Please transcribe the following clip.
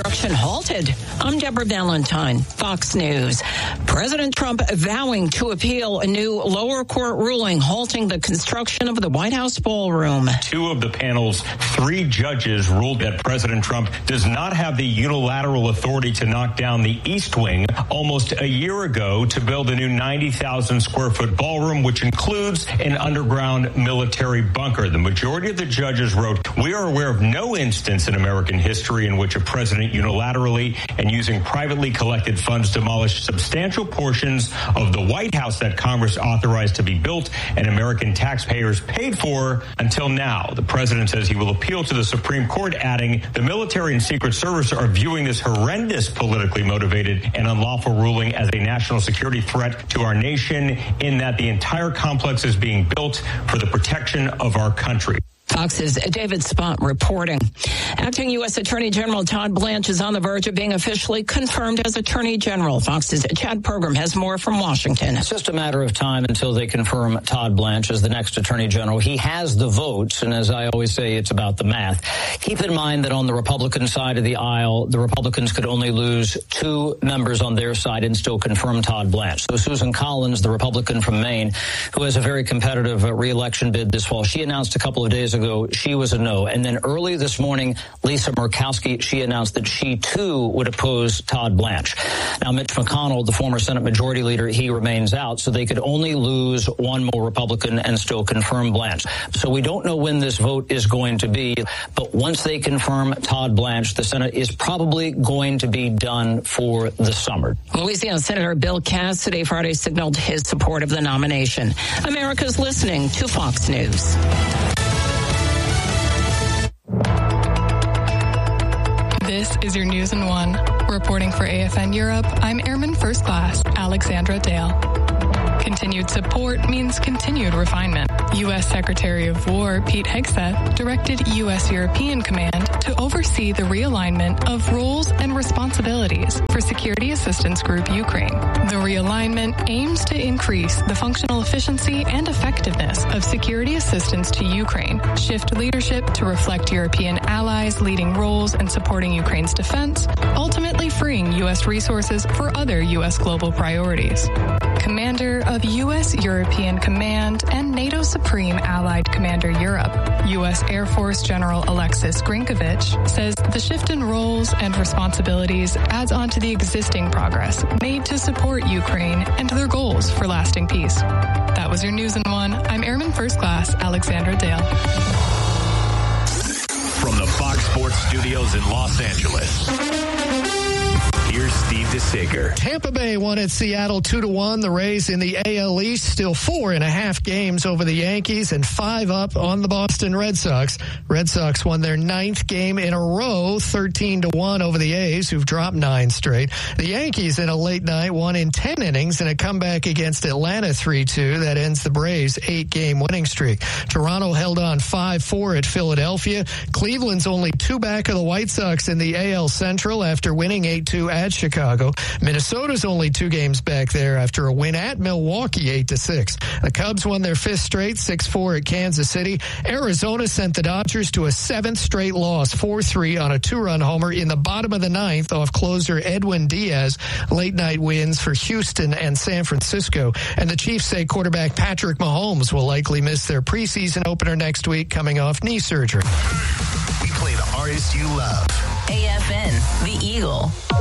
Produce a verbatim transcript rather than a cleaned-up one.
construction halted. I'm Deborah Valentine, Fox News. President Trump vowing to appeal a new lower court ruling halting the construction of the White House ballroom. Two of the panel's three judges ruled that President Trump does not have the unilateral authority to knock down the East Wing almost a year ago to build a new ninety thousand square foot ballroom, which includes an underground military bunker. The majority of the judges wrote, "We are aware of no instance in American history in which a president unilaterally and using privately collected funds demolished substantial portions of the White House that Congress authorized to be built and American taxpayers paid for until now." The president says he will appeal to the Supreme Court, adding, "The military and Secret Service are viewing this horrendous politically motivated and unlawful ruling as a national security threat to our nation in that the entire complex is being built for the protection of our country." Fox's David Spott reporting. Acting U S Attorney General Todd Blanche is on the verge of being officially confirmed as Attorney General. Fox's Chad Pergram has more from Washington. It's just a matter of time until they confirm Todd Blanche as the next Attorney General. He has the votes, and as I always say, it's about the math. Keep in mind that on the Republican side of the aisle, the Republicans could only lose two members on their side and still confirm Todd Blanche. So Susan Collins, the Republican from Maine, who has a very competitive uh, re-election bid this fall, she announced a couple of days ago she was a no. And then early this morning, Lisa Murkowski, she announced that she too would oppose Todd Blanche. Now, Mitch McConnell, the former Senate Majority Leader, he remains out, so they could only lose one more Republican and still confirm Blanche. So we don't know when this vote is going to be, but once they confirm Todd Blanche, the Senate is probably going to be done for the summer. Louisiana Senator Bill Cass today Friday signaled his support of the nomination. America's listening to Fox News. This is your News in One. Reporting for A F N Europe, I'm Airman First Class Alexandra Dale. Continued support means continued refinement. U S Secretary of War Pete Hegseth directed U S European Command to oversee the realignment of roles and responsibilities for Security Assistance Group Ukraine. The realignment aims to increase the functional efficiency and effectiveness of security assistance to Ukraine, shift leadership to reflect European allies' leading roles in supporting Ukraine's defense, ultimately freeing U S resources for other U S global priorities. Commander of U S European Command and NATO Supreme Allied Commander Europe, U S Air Force General Alexis Grinkovich, says the shift in roles and responsibilities adds on to the existing progress made to support Ukraine and their goals for lasting peace. That was your News in One. I'm Airman First Class Alexandra Dale. From the Fox Sports Studios in Los Angeles, here's Steve DeSager. Tampa Bay won at Seattle two to one. The Rays in the A L East still four and a half games over the Yankees and five up on the Boston Red Sox. Red Sox won their ninth game in a row, thirteen to one over the A's, who've dropped nine straight. The Yankees in a late night won in ten innings in a comeback against Atlanta three two. That ends the Braves' eight-game winning streak. Toronto held on five four at Philadelphia. Cleveland's only two back of the White Sox in the A L Central after winning eight two at Chicago. Minnesota's only two games back there after a win at Milwaukee eight to six. The Cubs won their fifth straight, six four at Kansas City. Arizona sent the Dodgers to a seventh straight loss, four three on a two-run homer in the bottom of the ninth off closer Edwin Diaz. Late night wins for Houston and San Francisco. And the Chiefs say quarterback Patrick Mahomes will likely miss their preseason opener next week coming off knee surgery. We play the artists you love. A F N, The Eagle.